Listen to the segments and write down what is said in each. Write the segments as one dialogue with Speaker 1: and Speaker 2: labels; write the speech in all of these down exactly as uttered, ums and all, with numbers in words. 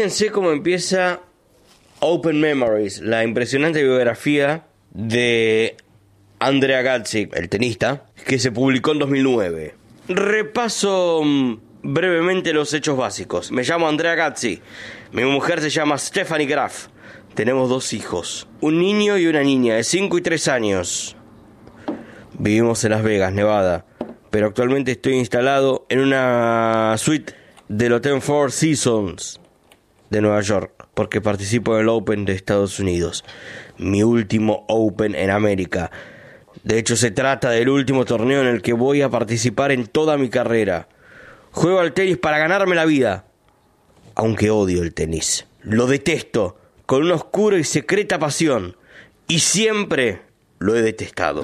Speaker 1: Fíjense cómo empieza Open Memories, la impresionante biografía de Andre Agassi, el tenista, que se publicó en dos mil nueve. Repaso brevemente los hechos básicos. Me llamo Andre Agassi. Mi mujer se llama Stephanie Graf. Tenemos dos hijos, un niño y una niña de cinco y tres años. Vivimos en Las Vegas, Nevada, pero actualmente estoy instalado en una suite del Hotel Four Seasons de Nueva York, porque participo en el Open de Estados Unidos, mi último Open en América. De hecho, se trata del último torneo en el que voy a participar en toda mi carrera. Juego al tenis para ganarme la vida, aunque odio el tenis. Lo detesto con una oscura y secreta pasión, y siempre lo he detestado.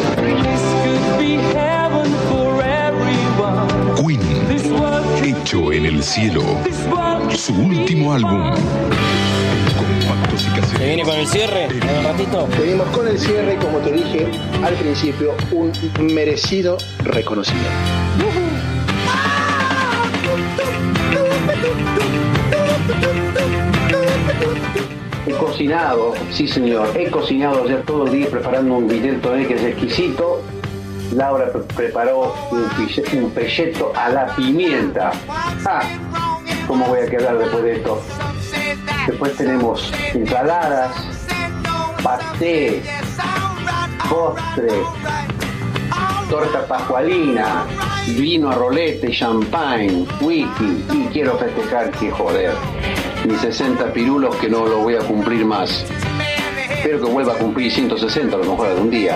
Speaker 2: Queen, hecho en el cielo, su último álbum. Compactos y caseros.
Speaker 1: ¿Se viene con el cierre en un ratito?
Speaker 3: Seguimos con el cierre y, como te dije al principio, un merecido reconocimiento.
Speaker 4: He cocinado, sí señor, he cocinado ayer todo el día preparando un bidet toné que es exquisito. Laura pre- preparó un, pille- un pelleto a la pimienta. Ah, ¿cómo voy a quedar después de esto? Después tenemos ensaladas, pasté, postre, torta pascualina, vino a rolete, champagne, whisky, y quiero festejar que joder. Mis sesenta pirulos que no lo voy a cumplir más. Espero que vuelva a cumplir ciento sesenta a lo mejor algún día.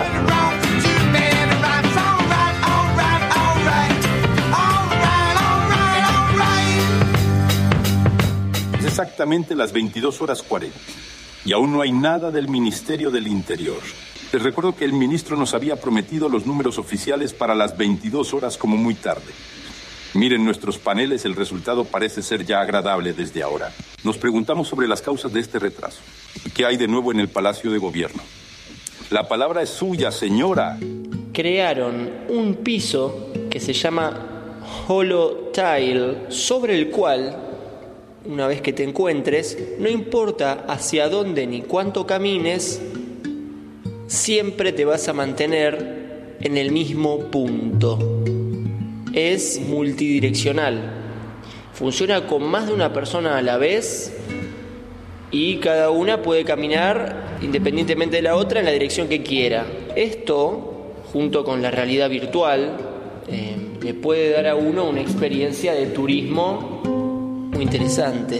Speaker 2: Es exactamente las veintidós horas cuarenta y aún no hay nada del Ministerio del Interior. Les recuerdo que el ministro nos había prometido los números oficiales para las veintidós horas como muy tarde. Miren nuestros paneles, el resultado parece ser ya agradable desde ahora. Nos preguntamos sobre las causas de este retraso. ¿Qué hay de nuevo en el Palacio de Gobierno? La palabra es suya, señora.
Speaker 5: Crearon un piso que se llama Holotile, sobre el cual, una vez que te encuentres, no importa hacia dónde ni cuánto camines, siempre te vas a mantener en el mismo punto. Es multidireccional, funciona con más de una persona a la vez y cada una puede caminar independientemente de la otra en la dirección que quiera. Esto, junto con la realidad virtual, eh, le puede dar a uno una experiencia de turismo muy interesante.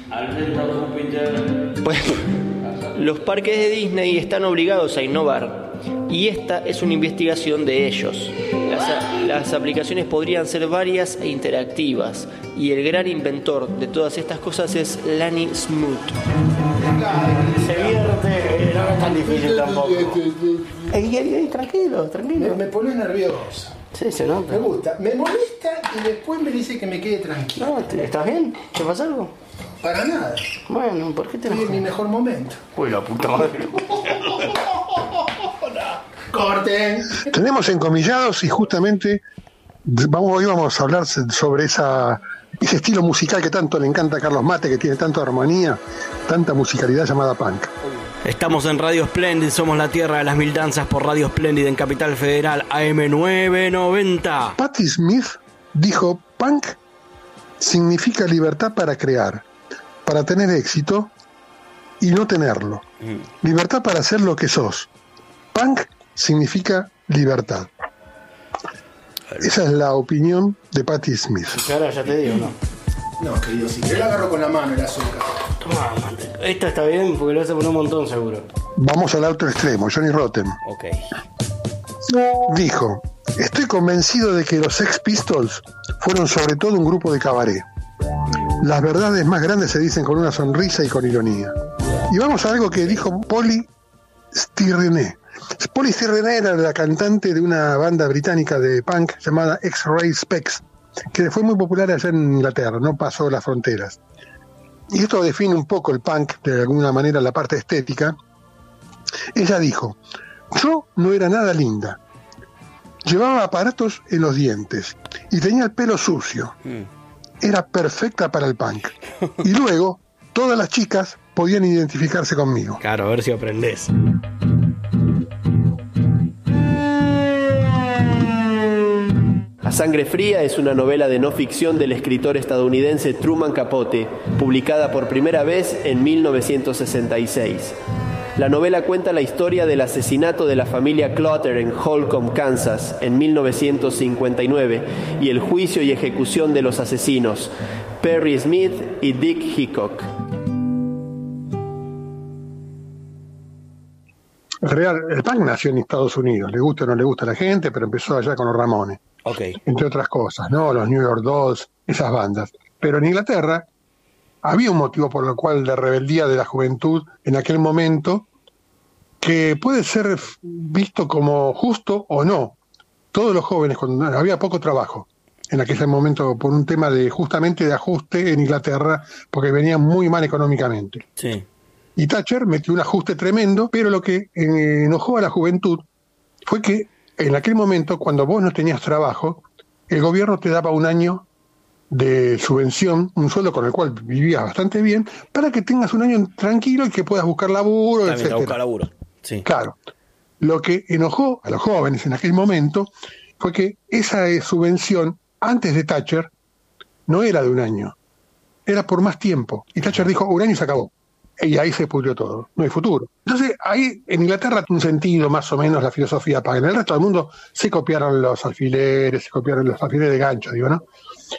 Speaker 5: Pues, los parques de Disney están obligados a innovar y esta es una investigación de ellos. Las, las aplicaciones podrían ser varias e interactivas y el gran inventor de todas estas cosas es Lanny Smoot.
Speaker 6: Se vierte, no es tan difícil tampoco. Ey, ey, ey, tranquilo, tranquilo.
Speaker 3: Me, me pone nervioso.
Speaker 6: Sí, se nota.
Speaker 3: Me gusta. Me molesta y después me dice que me quede tranquilo.
Speaker 6: No, ¿estás bien? ¿Te pasa algo?
Speaker 3: Para nada.
Speaker 6: Bueno, ¿por qué te
Speaker 3: Estoy en mi mejor momento.
Speaker 6: Uy, la puta madre.
Speaker 3: Corten.
Speaker 7: Tenemos encomillados y justamente vamos, hoy vamos a hablar sobre esa, ese estilo musical que tanto le encanta a Carlos Mate, que tiene tanta armonía, tanta musicalidad, llamada punk.
Speaker 1: Estamos en Radio Splendid, somos la tierra de las mil danzas por Radio Splendid en Capital Federal, A M nueve noventa.
Speaker 7: Patti Smith dijo: punk significa libertad para crear, para tener éxito y no tenerlo. Mm. Libertad para ser lo que sos. Punk significa libertad. Esa es la opinión de Patti Smith.
Speaker 6: Ahora ya te digo, ¿no?
Speaker 3: No, querido, si yo la agarro con la mano el azúcar.
Speaker 6: Toma, esta está bien porque lo vas a poner un montón seguro.
Speaker 7: Vamos al otro extremo, Johnny Rotten.
Speaker 1: Ok.
Speaker 7: Dijo: estoy convencido de que los Sex Pistols fueron sobre todo un grupo de cabaret. Las verdades más grandes se dicen con una sonrisa y con ironía. Y vamos a algo que dijo Polly Stirene. Polly Stirene era la cantante de una banda británica de punk llamada X-Ray Spex, que fue muy popular allá en Inglaterra, no pasó las fronteras. Y esto define un poco el punk, de alguna manera, la parte estética. Ella dijo: yo no era nada linda, llevaba aparatos en los dientes y tenía el pelo sucio. Mm. era perfecta para el punk. Y luego, todas las chicas podían identificarse conmigo.
Speaker 1: Claro, a ver si aprendés.
Speaker 8: A Sangre Fría es una novela de no ficción del escritor estadounidense Truman Capote, publicada por primera vez en mil novecientos sesenta y seis. La novela cuenta la historia del asesinato de la familia Clutter en Holcomb, Kansas, en mil novecientos cincuenta y nueve, y el juicio y ejecución de los asesinos, Perry Smith y Dick Hickok.
Speaker 7: El, real, el punk nació en Estados Unidos, le gusta o no le gusta a la gente, pero empezó allá con los Ramones.
Speaker 1: Okay.
Speaker 7: Entre otras cosas, ¿no? Los New York Dolls, esas bandas. Pero en Inglaterra había un motivo por el cual de rebeldía de la juventud en aquel momento que puede ser visto como justo o no. Todos los jóvenes, cuando había poco trabajo en aquel momento por un tema de justamente de ajuste en Inglaterra, porque venían muy mal económicamente.
Speaker 1: Sí.
Speaker 7: Y Thatcher metió un ajuste tremendo, pero lo que enojó a la juventud fue que en aquel momento, cuando vos no tenías trabajo, el gobierno te daba un año de subvención, un sueldo con el cual vivías bastante bien, para que tengas un año tranquilo y que puedas buscar laburo,
Speaker 1: También
Speaker 7: etcétera.
Speaker 1: buscar laburo. Sí.
Speaker 7: Claro. Lo que enojó a los jóvenes en aquel momento fue que esa subvención, antes de Thatcher, no era de un año, era por más tiempo. Y Thatcher dijo, un año y se acabó. Y ahí se pudrió todo, no hay futuro. Entonces, ahí en Inglaterra tiene un sentido más o menos la filosofía punk. En el resto del mundo se copiaron los alfileres, se copiaron los alfileres de gancho, digo, ¿no?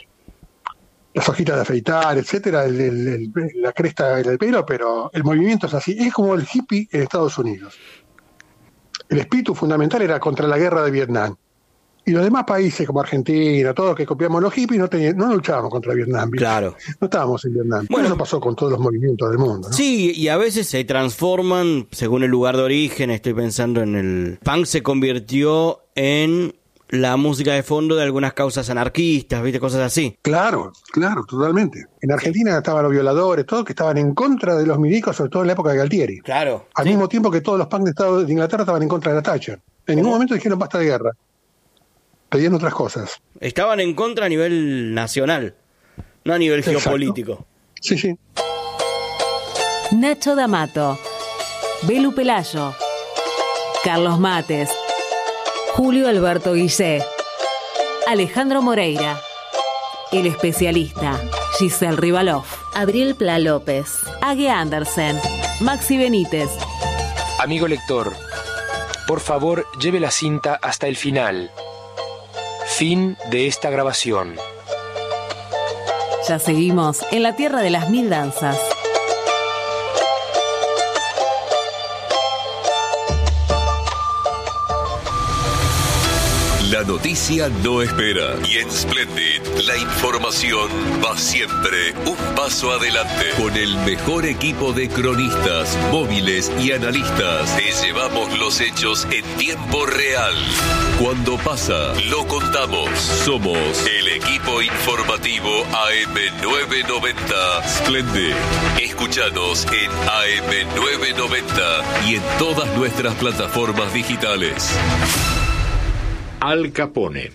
Speaker 7: Las hojitas de afeitar, etcétera, el, el, el, la cresta del pelo, pero el movimiento es así. Es como el hippie en Estados Unidos. El espíritu fundamental era contra la guerra de Vietnam. Y los demás países como Argentina, todos que copiamos los hippies, no, tenían, no luchábamos contra Vietnam. ¿Viste? Claro. No estábamos en Vietnam. Bueno, eso pasó con todos los movimientos del mundo, ¿no?
Speaker 1: Sí, y a veces se transforman según el lugar de origen. Estoy pensando en el punk se convirtió en la música de fondo de algunas causas anarquistas, ¿viste? Cosas así.
Speaker 7: Claro, claro, totalmente. En Argentina estaban los violadores, todos que estaban en contra de los milicos, sobre todo en la época de Galtieri.
Speaker 1: Claro.
Speaker 7: Al sí. mismo tiempo que todos los punk de, Estado, de Inglaterra estaban en contra de la Thatcher. En ningún momento dijeron basta de guerra. Pedían otras cosas.
Speaker 1: Estaban en contra a nivel nacional, no a nivel
Speaker 7: Exacto.
Speaker 1: geopolítico.
Speaker 7: Sí, sí.
Speaker 9: Nacho D'Amato, Belu Pelayo, Carlos Mates, Julio Alberto Guillé, Alejandro Moreira, El Especialista, Giselle Rivalov, Abril Pla López, Ague Andersen, Maxi Benítez.
Speaker 10: Amigo lector, por favor lleve la cinta hasta el final. Fin de esta grabación.
Speaker 9: Ya seguimos en la tierra de las mil danzas.
Speaker 11: La noticia no espera y en Splendid la información va siempre un paso adelante. Con el mejor equipo de cronistas, móviles y analistas te llevamos los hechos en tiempo real. Cuando pasa, lo contamos. Somos el equipo informativo A M novecientos noventa Splendid. Escúchanos en A M novecientos noventa y en todas nuestras plataformas digitales.
Speaker 12: Al Capone.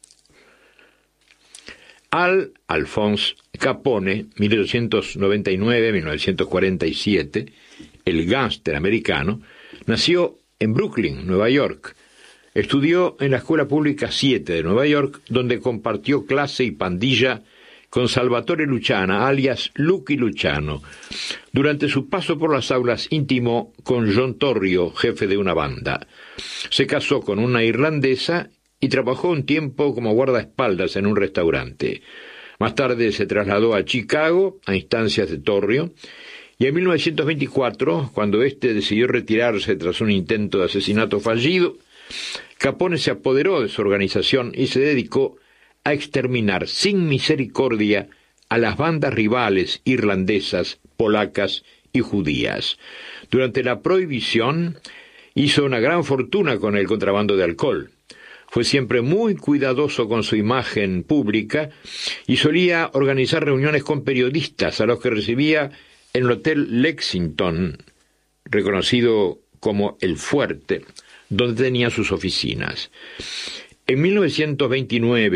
Speaker 12: Al Alphonse Capone, mil ochocientos noventa y nueve a mil novecientos cuarenta y siete, el gángster americano, nació en Brooklyn, Nueva York. Estudió en la Escuela Pública siete de Nueva York, donde compartió clase y pandilla con Salvatore Luciana, alias Lucky Luciano. Durante su paso por las aulas intimó con John Torrio, jefe de una banda. Se casó con una irlandesa y trabajó un tiempo como guardaespaldas en un restaurante. Más tarde se trasladó a Chicago, a instancias de Torrio, y en mil novecientos veinticuatro, cuando éste decidió retirarse tras un intento de asesinato fallido, Capone se apoderó de su organización y se dedicó a exterminar sin misericordia a las bandas rivales irlandesas, polacas y judías. Durante la prohibición, hizo una gran fortuna con el contrabando de alcohol. Fue siempre muy cuidadoso con su imagen pública y solía organizar reuniones con periodistas a los que recibía en el Hotel Lexington, reconocido como El Fuerte, donde tenía sus oficinas. En mil novecientos veintinueve,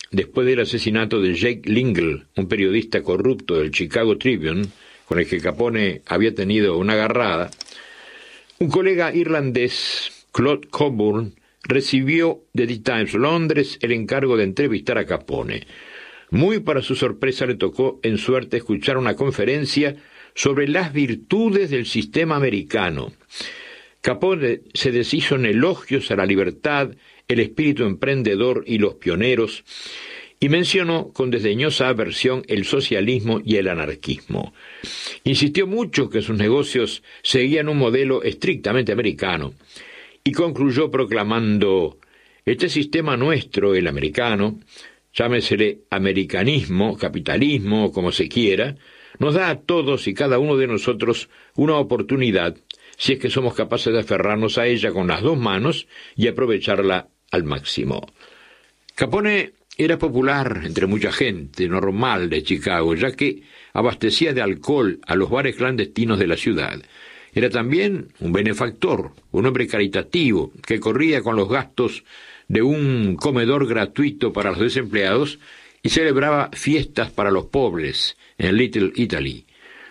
Speaker 12: después del asesinato de Jake Lingle, un periodista corrupto del Chicago Tribune, con el que Capone había tenido una agarrada, un colega irlandés, Claude Coburn, recibió de The Times Londres el encargo de entrevistar a Capone. Muy para su sorpresa le tocó en suerte escuchar una conferencia sobre las virtudes del sistema americano. Capone se deshizo en elogios a la libertad, el espíritu emprendedor y los pioneros, y mencionó con desdeñosa aversión el socialismo y el anarquismo. Insistió mucho que sus negocios seguían un modelo estrictamente americano, y concluyó proclamando: este sistema nuestro, el americano, llámesele americanismo, capitalismo, como se quiera, nos da a todos y cada uno de nosotros una oportunidad, si es que somos capaces de aferrarnos a ella con las dos manos y aprovecharla al máximo. Capone era popular entre mucha gente normal de Chicago, ya que abastecía de alcohol a los bares clandestinos de la ciudad. Era también un benefactor, un hombre caritativo, que corría con los gastos de un comedor gratuito para los desempleados y celebraba fiestas para los pobres en Little Italy.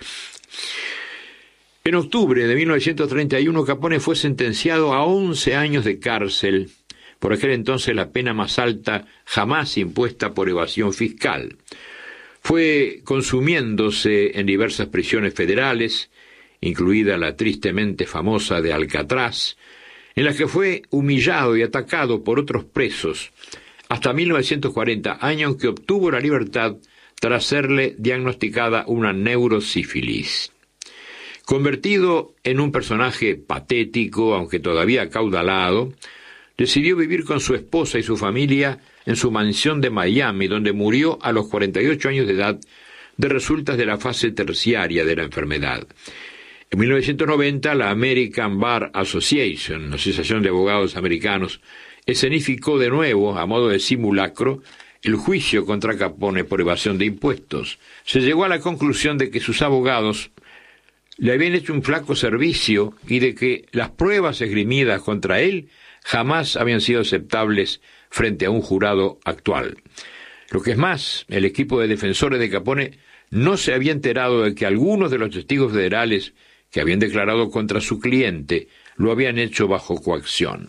Speaker 12: En octubre de mil novecientos treinta y uno, Capone fue sentenciado a once años de cárcel, por aquel entonces la pena más alta jamás impuesta por evasión fiscal. Fue consumiéndose en diversas prisiones federales, incluida la tristemente famosa de Alcatraz, en la que fue humillado y atacado por otros presos, hasta mil novecientos cuarenta, año en que obtuvo la libertad tras serle diagnosticada una neurosífilis. Convertido en un personaje patético, aunque todavía acaudalado, decidió vivir con su esposa y su familia en su mansión de Miami, donde murió a los cuarenta y ocho años de edad de resultas de la fase terciaria de la enfermedad. En mil novecientos noventa, la American Bar Association, la Asociación de Abogados Americanos, escenificó de nuevo, a modo de simulacro, el juicio contra Capone por evasión de impuestos. Se llegó a la conclusión de que sus abogados le habían hecho un flaco servicio y de que las pruebas esgrimidas contra él jamás habían sido aceptables frente a un jurado actual. Lo que es más, el equipo de defensores de Capone no se había enterado de que algunos de los testigos federales que habían declarado contra su cliente lo habían hecho bajo coacción.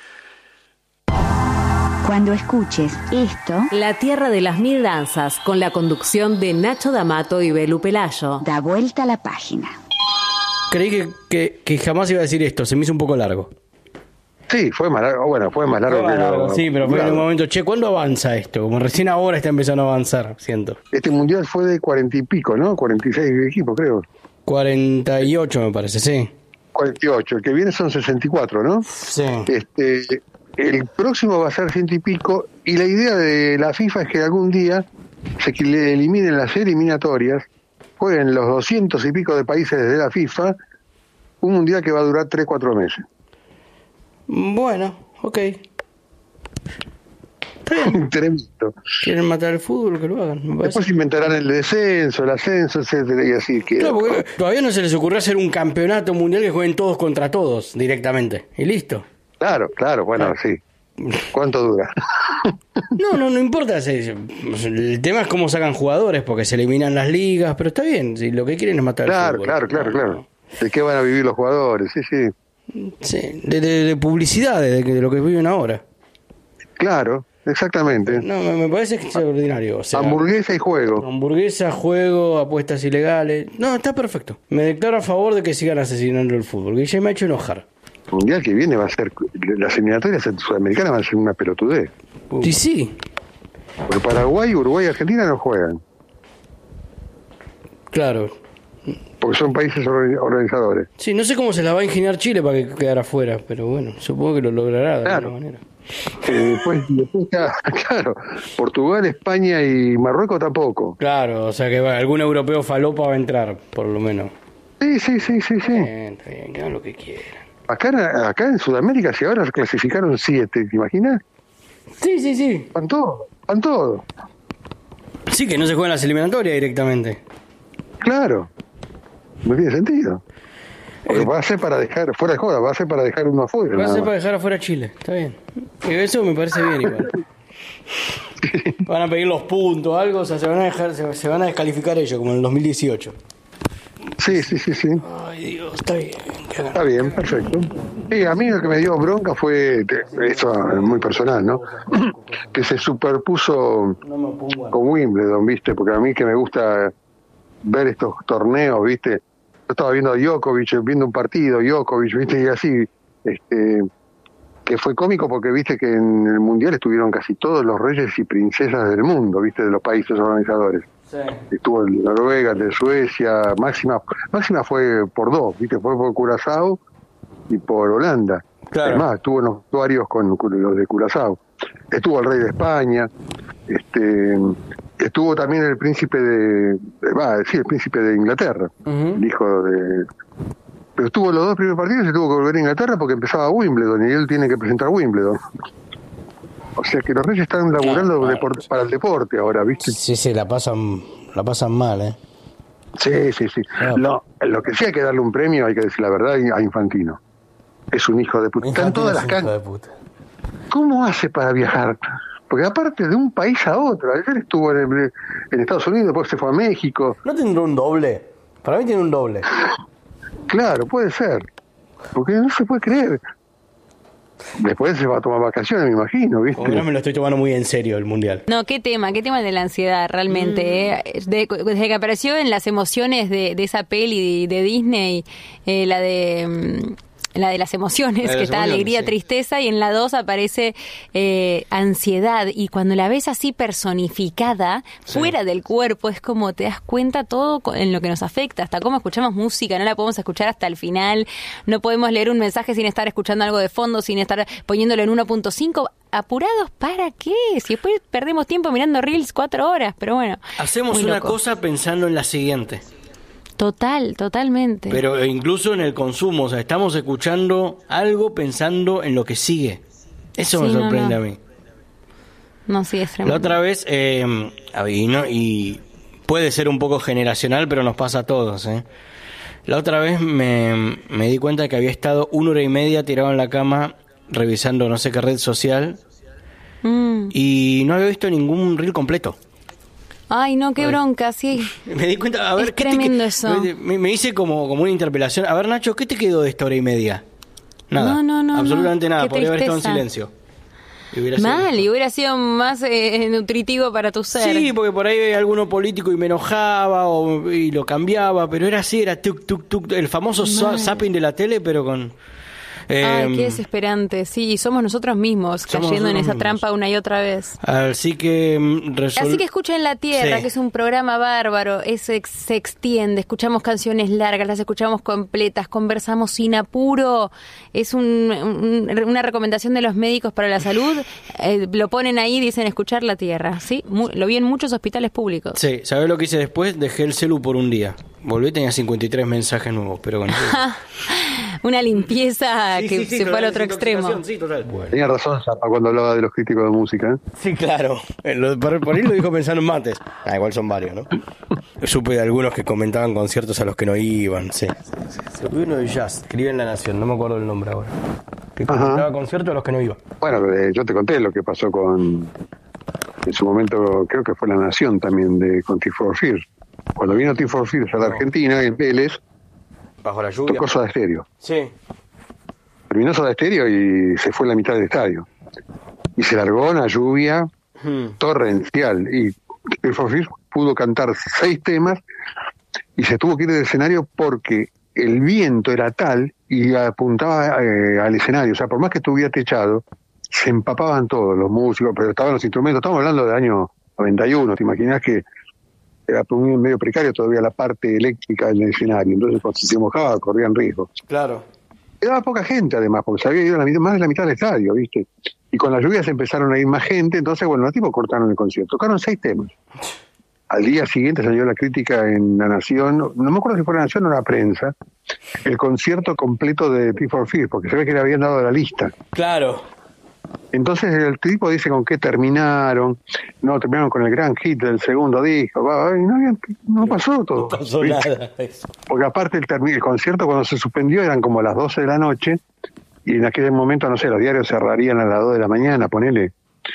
Speaker 13: Cuando escuches esto,
Speaker 9: La Tierra de las Mil Danzas, con la conducción de Nacho D'Amato y Belu Pelayo.
Speaker 13: Da vuelta a la página.
Speaker 5: Creí que, que, que jamás iba a decir esto, se me hizo un poco largo.
Speaker 7: Sí, fue más largo, bueno, fue más largo
Speaker 5: Fue más
Speaker 7: que
Speaker 5: largo,
Speaker 7: lo-
Speaker 5: sí, pero fue
Speaker 7: claro.
Speaker 5: en un momento, che, ¿cuándo avanza esto? Como recién ahora está empezando a avanzar, siento.
Speaker 7: Este mundial fue de cuarenta y pico, ¿no? cuarenta y seis equipos, creo.
Speaker 5: cuarenta y ocho me parece, sí.
Speaker 7: cuarenta y ocho, el que viene son sesenta y cuatro, ¿no?
Speaker 5: Sí.
Speaker 7: Este, el próximo va a ser ciento y pico, y la idea de la FIFA es que algún día se que le eliminen las eliminatorias, jueguen los doscientos y pico de países de la FIFA, un mundial que va a durar tres, cuatro meses.
Speaker 5: Bueno, ok. Está bien.
Speaker 7: Tremendo.
Speaker 5: ¿Quieren matar el fútbol? Que lo hagan. Me parece.
Speaker 7: Después inventarán el descenso, el ascenso, etcétera, y así que.
Speaker 5: Claro, porque todavía no se les ocurrió hacer un campeonato mundial que jueguen todos contra todos directamente. Y listo.
Speaker 7: Claro, claro, bueno, sí. ¿Cuánto dura?
Speaker 5: No, no, no importa. se- El tema es cómo sacan jugadores, porque se eliminan las ligas, pero está bien. Si lo que quieren es matar
Speaker 7: Claro,
Speaker 5: el fútbol.
Speaker 7: claro, claro, claro. ¿De qué van a vivir los jugadores? Sí, sí.
Speaker 5: Sí, de, de, de publicidad, de, de lo que viven ahora.
Speaker 7: Claro, exactamente.
Speaker 5: No, me, me parece extraordinario. O sea,
Speaker 7: Hamburguesa y juego.
Speaker 5: hamburguesa, juego, apuestas ilegales. No, está perfecto. Me declaro a favor de que sigan asesinando el fútbol, que ya me ha hecho enojar.
Speaker 7: El mundial que viene va a ser. Las eliminatorias sudamericanas van a ser una pelotudez.
Speaker 5: Sí, sí.
Speaker 7: Porque Paraguay, Uruguay y Argentina no juegan.
Speaker 5: Claro.
Speaker 7: Porque son países or- organizadores.
Speaker 5: Sí, no sé cómo se la va a ingeniar Chile para que quedara afuera, pero bueno, supongo que lo logrará de
Speaker 7: Claro.
Speaker 5: alguna manera.
Speaker 7: Eh, después, después ya, claro, Portugal, España y Marruecos tampoco.
Speaker 5: Claro, o sea que va, algún europeo falopa va a entrar, por lo menos.
Speaker 7: Sí, sí, sí, sí, sí.
Speaker 5: Bien, está bien, que hagan lo que quieran.
Speaker 7: Acá, acá en Sudamérica, si ahora se clasificaron siete, ¿te imaginas?
Speaker 5: Sí, sí, sí.
Speaker 7: Van todos, van todos.
Speaker 5: Sí, que no se juegan las eliminatorias directamente.
Speaker 7: Claro, no tiene sentido. Porque
Speaker 5: Eh,
Speaker 7: va a ser para dejar, fuera de joda, va a ser para dejar uno afuera.
Speaker 5: Va a
Speaker 7: nada
Speaker 5: ser
Speaker 7: más.
Speaker 5: para dejar afuera a Chile, está bien. Y eso me parece bien igual.
Speaker 6: Van a pedir los puntos, algo, o sea, se van a dejar, se, se van a descalificar ellos, como en el dos mil dieciocho.
Speaker 7: Sí, sí, sí, sí.
Speaker 6: Ay, Dios, está bien.
Speaker 7: Está bien, perfecto. Sí, a mí lo que me dio bronca fue, esto es muy personal, ¿no? Que se superpuso con Wimbledon, ¿viste? Porque a mí que me gusta ver estos torneos, ¿viste? Yo estaba viendo a Djokovic, viendo un partido, Djokovic, ¿viste? Y así, este, que fue cómico porque, ¿viste? Que en el Mundial estuvieron casi todos los reyes y princesas del mundo, ¿viste? De los países organizadores. Sí. Estuvo en Noruega, de Suecia, Máxima Máxima fue por dos, ¿viste? Fue por Curazao y por Holanda. Claro. Además, estuvo en los vestuarios con, con los de Curazao. Estuvo el rey de España, este, estuvo también el príncipe de, va, sí, el príncipe de Inglaterra, uh-huh. El hijo de... Pero estuvo los dos primeros partidos y se tuvo que volver a Inglaterra porque empezaba Wimbledon y él tiene que presentar Wimbledon. O sea que los reyes están laburando no, deport- para el deporte ahora, ¿viste?
Speaker 6: Sí, sí, la pasan, la pasan mal, ¿eh?
Speaker 7: Sí, sí, sí. No, lo, lo que sí hay que darle un premio, hay que decir la verdad, a Infantino. Es un hijo de puta. Está en todas las canchas. ¿Cómo hace para viajar? Porque aparte de un país a otro, ayer estuvo en, el, en Estados Unidos, después se fue a México.
Speaker 6: ¿No tendrá un doble? Para mí tiene un doble.
Speaker 7: Claro, puede ser. Porque no se puede creer. Después se va a tomar vacaciones, me imagino, ¿viste?
Speaker 6: No me lo estoy tomando muy en serio el Mundial.
Speaker 14: No, qué tema, qué tema de la ansiedad realmente. Mm. ¿eh? De, desde que apareció en las emociones de, de esa peli de, de Disney, eh, la de... la de las emociones, de que está alegría, sí. Tristeza, y en la dos aparece eh, ansiedad, y cuando la ves así personificada, sí. Fuera del cuerpo, es como te das cuenta todo en lo que nos afecta, hasta cómo escuchamos música, no la podemos escuchar hasta el final, no podemos leer un mensaje sin estar escuchando algo de fondo, sin estar poniéndolo en uno punto cinco, apurados, ¿para qué? Si después perdemos tiempo mirando Reels cuatro horas, pero bueno.
Speaker 6: Hacemos una cosa pensando en la siguiente.
Speaker 14: Total, totalmente.
Speaker 6: Pero incluso en el consumo, o sea, estamos escuchando algo pensando en lo que sigue. Eso sí, me sorprende
Speaker 14: no, no.
Speaker 6: a mí.
Speaker 14: No, sí, es tremendo.
Speaker 6: La otra vez, eh, y, no, y puede ser un poco generacional, pero nos pasa a todos, ¿eh? La otra vez me, me di cuenta que había estado una hora y media tirado en la cama revisando no sé qué red social mm. y no había visto ningún reel completo.
Speaker 14: Ay, no, qué bronca, sí.
Speaker 6: Me di cuenta, a ver,
Speaker 14: es tremendo
Speaker 6: te,
Speaker 14: eso.
Speaker 6: Me, me hice como, como una interpelación. A ver, Nacho, ¿qué te quedó de esta hora y media? Nada.
Speaker 14: No, no, no.
Speaker 6: Absolutamente
Speaker 14: no.
Speaker 6: nada.
Speaker 14: Qué
Speaker 6: Podría haber estado en
Speaker 14: tristeza.
Speaker 6: silencio. Y hubiera
Speaker 14: Mal,
Speaker 6: sido...
Speaker 14: y hubiera sido más eh, nutritivo para tu ser.
Speaker 6: Sí, porque por ahí alguno político y me enojaba o, y lo cambiaba, pero era así, era tuk, tuk, tuk, el famoso Mal. zapping de la tele, pero con...
Speaker 14: Eh, Ay, qué desesperante. Sí, somos nosotros mismos
Speaker 6: somos
Speaker 14: cayendo
Speaker 6: nosotros
Speaker 14: en esa
Speaker 6: mismos.
Speaker 14: trampa una y otra vez.
Speaker 6: Así que resol...
Speaker 14: Así que escuchen La Tierra,
Speaker 6: sí.
Speaker 14: que es un programa bárbaro, es, se extiende, escuchamos canciones largas, las escuchamos completas, conversamos sin apuro, es un, un, una recomendación de los médicos para la salud, eh, lo ponen ahí, dicen escuchar La Tierra, ¿sí? Mu- lo vi en muchos hospitales públicos.
Speaker 6: Sí, ¿sabés lo que hice después? Dejé el celu por un día. Volví y tenía cincuenta y tres mensajes nuevos, pero con
Speaker 14: una limpieza
Speaker 6: sí,
Speaker 14: que
Speaker 6: sí, sí,
Speaker 14: se fue al otro extremo.
Speaker 6: Sí, total. Bueno.
Speaker 7: Tenía razón Zappa cuando hablaba de los críticos de música, ¿eh?
Speaker 6: Sí, claro. Por, por ahí lo dijo pensando en mates. Ah, igual son varios, ¿no? Supe de algunos que comentaban conciertos a los que no iban, sí. Se vi uno de jazz, escribe en La Nación, no me acuerdo el nombre ahora. Que comentaba Ajá. conciertos a los que no iban.
Speaker 7: Bueno, eh, yo te conté lo que pasó con... En su momento, creo que fue La Nación también, de con Tears for Fears. Cuando vino Tears for Fears a la Argentina, en Vélez,
Speaker 6: bajo la lluvia,
Speaker 7: tocó Soda Stereo.
Speaker 6: Sí.
Speaker 7: Terminó Soda Stereo y se fue a la mitad del estadio. Y se largó una lluvia hmm. torrencial. Y Tears for Fears pudo cantar seis temas y se tuvo que ir del escenario porque el viento era tal y apuntaba eh, al escenario. O sea, por más que estuviera techado, se empapaban todos los músicos, pero estaban los instrumentos. Estamos hablando del año noventa y uno, ¿te imaginas que era medio precario todavía la parte eléctrica del escenario? Entonces, cuando se mojaba, corrían riesgo.
Speaker 6: Claro.
Speaker 7: Quedaba poca gente, además, porque se había ido a la mitad, más de la mitad del estadio, ¿viste? Y con las lluvias empezaron a ir más gente, entonces, bueno, los tipos cortaron el concierto. Tocaron seis temas. Al día siguiente salió la crítica en La Nación, no me acuerdo si fue La Nación o La Prensa, el concierto completo de Tears for Fears, porque se ve que le habían dado la lista.
Speaker 6: Claro.
Speaker 7: Entonces el tipo dice con qué terminaron. No, terminaron con el gran hit del segundo disco. Va, y no, había, no pasó todo.
Speaker 6: No pasó nada.
Speaker 7: Porque aparte el, term- el concierto cuando se suspendió eran como las doce de la noche y en aquel momento, no sé, los diarios cerrarían a las dos de la mañana, ponele.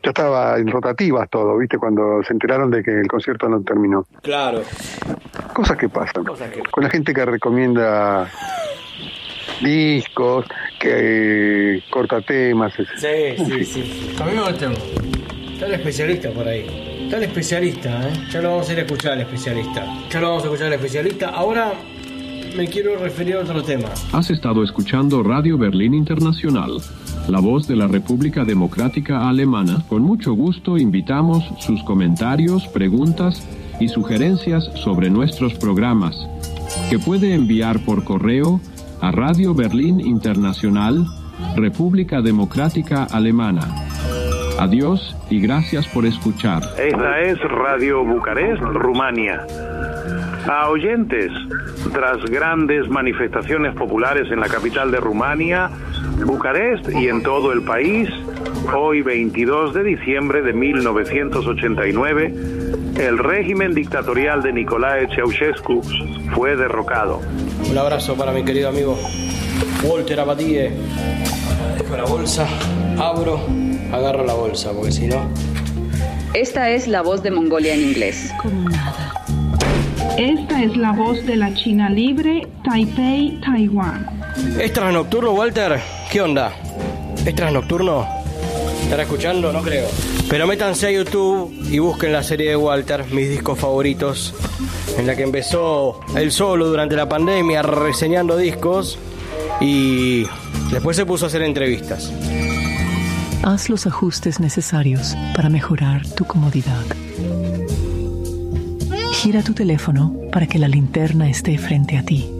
Speaker 7: ya estaba en rotativas todo, ¿viste? Cuando se enteraron de que el concierto no terminó.
Speaker 6: Claro.
Speaker 7: Cosas que pasan.
Speaker 6: Cosas que...
Speaker 7: Con la gente que recomienda discos, que corta temas.
Speaker 6: Sí, sí, sí. A mí me gusta. Está el especialista por ahí. Está el especialista, ¿eh? Ya lo vamos a ir a escuchar al especialista. Ya lo vamos a escuchar al especialista. Ahora me quiero referir a otro tema.
Speaker 15: Has estado escuchando Radio Berlín Internacional, la voz de la República Democrática Alemana. Con mucho gusto invitamos sus comentarios, preguntas y sugerencias sobre nuestros programas, que puede enviar por correo a Radio Berlín Internacional, República Democrática Alemana. Adiós y gracias por escuchar.
Speaker 16: Esta es Radio Bucarest, Rumania. A oyentes, tras grandes manifestaciones populares en la capital de Rumania, Bucarest y en todo el país, hoy veintidós de diciembre de mil novecientos ochenta y nueve, el régimen dictatorial de Nicolae Ceausescu fue derrocado.
Speaker 6: Un abrazo para mi querido amigo Walter Abadie. Dejo la bolsa, abro, agarro la bolsa, porque si no...
Speaker 17: Esta es la voz de Mongolia en inglés.
Speaker 18: Como nada. Esta es la voz de la China libre, Taipei, Taiwán.
Speaker 6: ¿Es trasnocturno, Walter? ¿Qué onda? ¿Es trasnocturno? ¿Estará escuchando? No creo. Pero métanse a YouTube y busquen la serie de Walter, mis discos favoritos, en la que empezó él solo durante la pandemia reseñando discos y después se puso a hacer entrevistas.
Speaker 19: Haz los ajustes necesarios para mejorar tu comodidad. Gira tu teléfono para que la linterna esté frente a ti.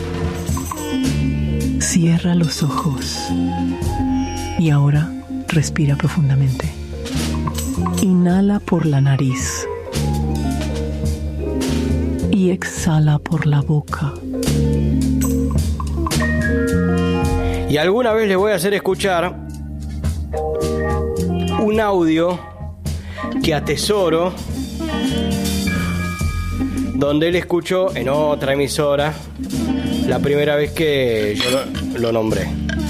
Speaker 19: Cierra los ojos. Y ahora respira profundamente. Inhala por la nariz. Y exhala por la boca.
Speaker 6: Y alguna vez les voy a hacer escuchar un audio que atesoro, donde él escuchó en otra emisora la primera vez que yo lo, lo nombré.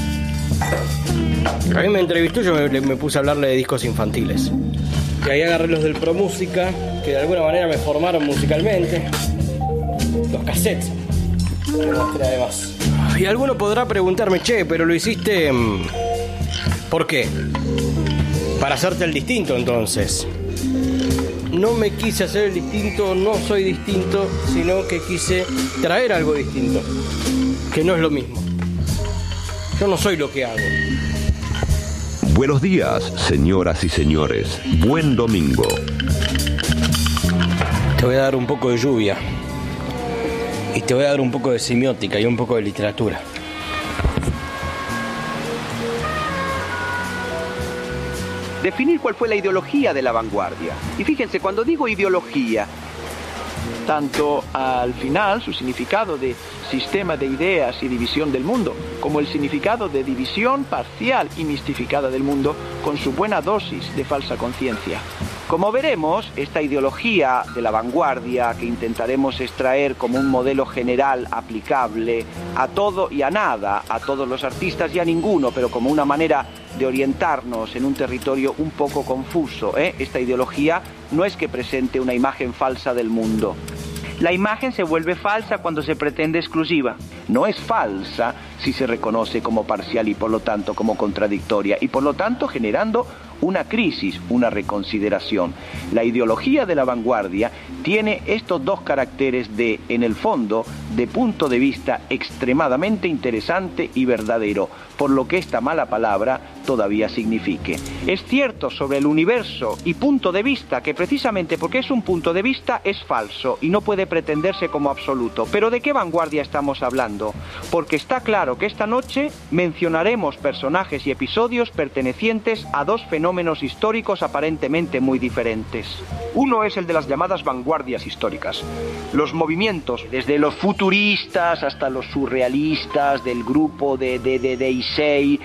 Speaker 6: A mí me entrevistó, yo me, me puse a hablarle de discos infantiles. Y ahí agarré los del Pro Música, que de alguna manera me formaron musicalmente. Los cassettes, que mostré además. Y alguno podrá preguntarme, che, pero lo hiciste... ¿por qué? Para hacerte el distinto, entonces. No me quise hacer el distinto, no soy distinto, sino que quise traer algo distinto, que no es lo mismo. Yo no soy lo que hago.
Speaker 11: Buenos días, señoras y señores. Buen domingo.
Speaker 6: Te voy a dar un poco de lluvia. Y te voy a dar un poco de semiótica y un poco de literatura.
Speaker 20: Definir cuál fue la ideología de la vanguardia. Y fíjense, cuando digo ideología, tanto al final su significado de sistema de ideas y división del mundo, como el significado de división parcial y mistificada del mundo, con su buena dosis de falsa conciencia. Como veremos, esta ideología de la vanguardia, que intentaremos extraer como un modelo general aplicable a todo y a nada, a todos los artistas y a ninguno, pero como una manera de orientarnos en un territorio un poco confuso, ¿eh? Esta ideología no es que presente una imagen falsa del mundo. La imagen se vuelve falsa cuando se pretende exclusiva. No es falsa si se reconoce como parcial y por lo tanto como contradictoria y por lo tanto generando una crisis, una reconsideración. La ideología de la vanguardia tiene estos dos caracteres de, en el fondo, de punto de vista extremadamente interesante y verdadero, por lo que esta mala palabra todavía signifique. Es cierto sobre el universo y punto de vista que precisamente porque es un punto de vista es falso y no puede pretenderse como absoluto. Pero ¿de qué vanguardia estamos hablando? Porque está claro que esta noche mencionaremos personajes y episodios pertenecientes a dos fenómenos históricos aparentemente muy diferentes. Uno es el de las llamadas vanguardias históricas, los movimientos desde los futuros futuristas hasta los surrealistas, del grupo de, de, de, de Issei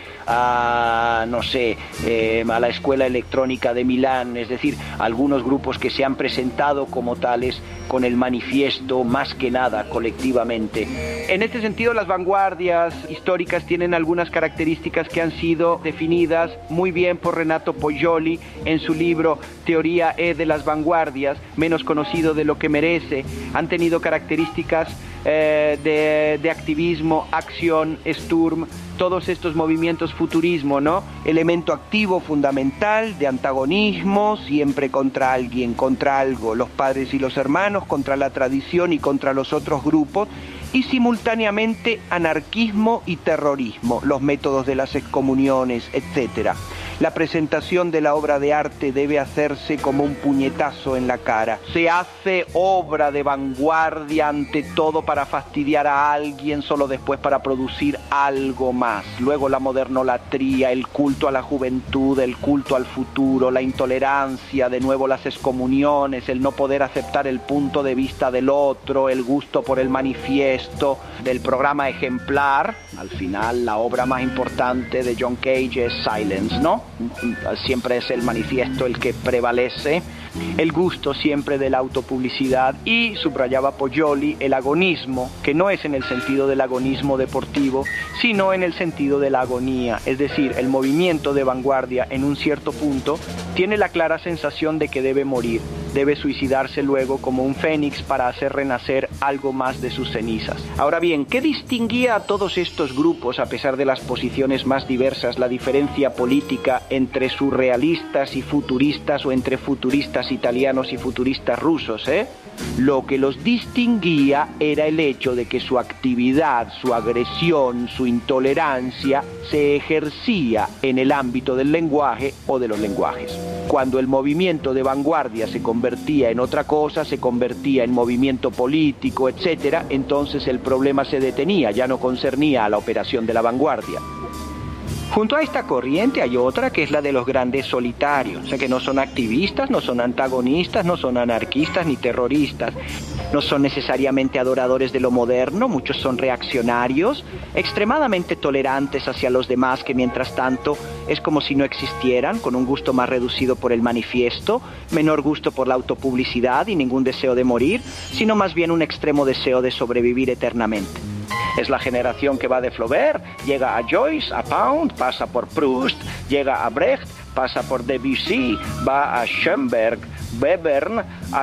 Speaker 20: a, no sé, eh, a la Escuela Electrónica de Milán, es decir, algunos grupos que se han presentado como tales con el manifiesto más que nada colectivamente. En este sentido, las vanguardias históricas tienen algunas características que han sido definidas muy bien por Renato Poggioli en su libro Teoría E de las vanguardias, menos conocido de lo que merece. Han tenido características eh, de, de activismo, acción, Sturm, todos estos movimientos futurismo, ¿no? Elemento activo fundamental de antagonismo, siempre contra alguien, contra algo, los padres y los hermanos, contra la tradición y contra los otros grupos, y simultáneamente anarquismo y terrorismo, los métodos de las excomuniones, etcétera. La presentación de la obra de arte debe hacerse como un puñetazo en la cara. Se hace obra de vanguardia ante todo para fastidiar a alguien, solo después para producir algo más. Luego la modernolatría, el culto a la juventud, el culto al futuro, la intolerancia, de nuevo las excomuniones, el no poder aceptar el punto de vista del otro, el gusto por el manifiesto, del programa ejemplar. Al final, la obra más importante de John Cage es Silence, ¿no? Siempre es el manifiesto el que prevalece, el gusto siempre de la autopublicidad, y subrayaba Poggioli el agonismo, que no es en el sentido del agonismo deportivo, sino en el sentido de la agonía, es decir, el movimiento de vanguardia en un cierto punto tiene la clara sensación de que debe morir, debe suicidarse luego como un fénix para hacer renacer algo más de sus cenizas. Ahora bien, ¿qué distinguía a todos estos grupos, a pesar de las posiciones más diversas, la diferencia política entre surrealistas y futuristas, o entre futuristas italianos y futuristas rusos, eh? Lo que los distinguía era el hecho de que su actividad, su agresión, su intolerancia se ejercía en el ámbito del lenguaje o de los lenguajes. Cuando el movimiento de vanguardia se convertía en otra cosa, se convertía en movimiento político, etcétera, entonces el problema se detenía, ya no concernía a la operación de la vanguardia. Junto a esta corriente hay otra que es la de los grandes solitarios, o sea que no son activistas, no son antagonistas, no son anarquistas ni terroristas, no son necesariamente adoradores de lo moderno, muchos son reaccionarios, extremadamente tolerantes hacia los demás que mientras tanto es como si no existieran, con un gusto más reducido por el manifiesto, menor gusto por la autopublicidad y ningún deseo de morir, sino más bien un extremo deseo de sobrevivir eternamente. Es la generación que va de Flaubert, llega a Joyce, a Pound, pasa por Proust, llega a Brecht, pasa por Debussy, va a Schoenberg, Webern,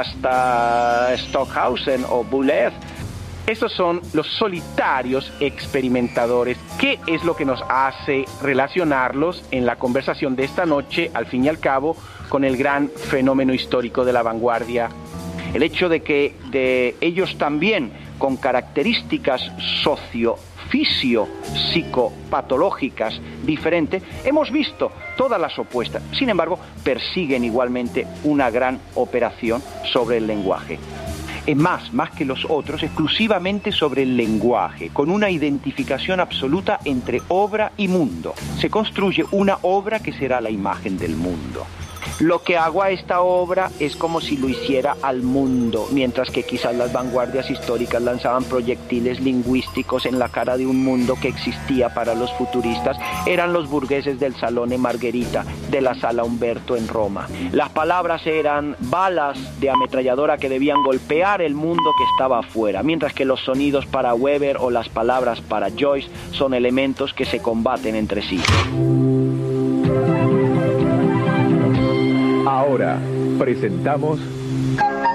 Speaker 20: hasta Stockhausen o Boulez. Estos son los solitarios experimentadores. ¿Qué es lo que nos hace relacionarlos en la conversación de esta noche, al fin y al cabo, con el gran fenómeno histórico de la vanguardia? El hecho de que de ellos también, con características socio, fisio, psicopatológicas diferentes, hemos visto todas las opuestas. Sin embargo, persiguen igualmente una gran operación sobre el lenguaje. Es más, más que los otros, exclusivamente sobre el lenguaje, con una identificación absoluta entre obra y mundo. Se construye una obra que será la imagen del mundo. Lo que hago a esta obra es como si lo hiciera al mundo, mientras que quizás las vanguardias históricas lanzaban proyectiles lingüísticos en la cara de un mundo que existía para los futuristas. Eran los burgueses del Salone Margherita, de la Sala Umberto en Roma. Las palabras eran balas de ametralladora que debían golpear el mundo que estaba afuera, mientras que los sonidos para Weber o las palabras para Joyce son elementos que se combaten entre sí.
Speaker 21: Ahora presentamos